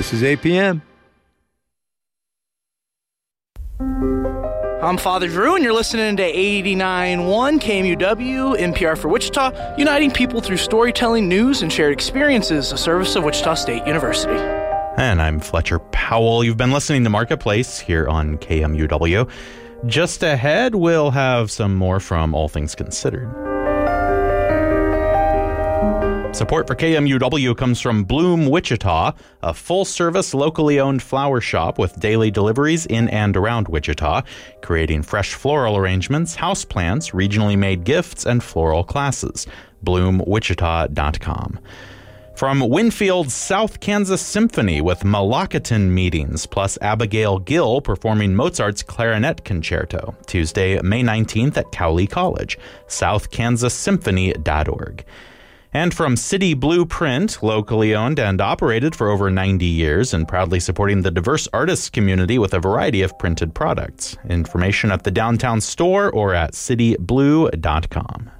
This is APM. I'm Father Drew, and you're listening to 89.1 KMUW, NPR for Wichita, uniting people through storytelling, news, and shared experiences, a service of Wichita State University. And I'm Fletcher Powell. You've been listening to Marketplace here on KMUW. Just ahead, we'll have some more from All Things Considered. Support for KMUW comes from Bloom Wichita, a full-service, locally owned flower shop with daily deliveries in and around Wichita, creating fresh floral arrangements, houseplants, regionally made gifts, and floral classes. BloomWichita.com. From Winfield's South Kansas Symphony with Malakaton meetings, plus Abigail Gill performing Mozart's Clarinet Concerto, Tuesday, May 19th at Cowley College, southkansassymphony.org. And from City Blueprint, locally owned and operated for over 90 years and proudly supporting the diverse artists community with a variety of printed products. Information at the downtown store or at cityblue.com.